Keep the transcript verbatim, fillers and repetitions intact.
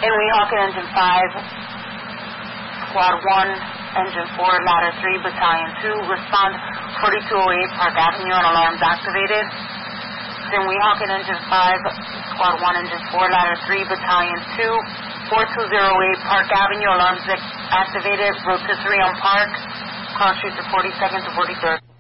In Weehawken, Engine five, Squad one, Engine four, Ladder three, Battalion two, respond forty-two oh eight Park Avenue and alarms activated. In Weehawken, Engine five, Squad one, Engine four, Ladder three, Battalion two, forty-two oh eight Park Avenue, alarms activated, rotisserie on Park, cross streets of forty-second to forty-third.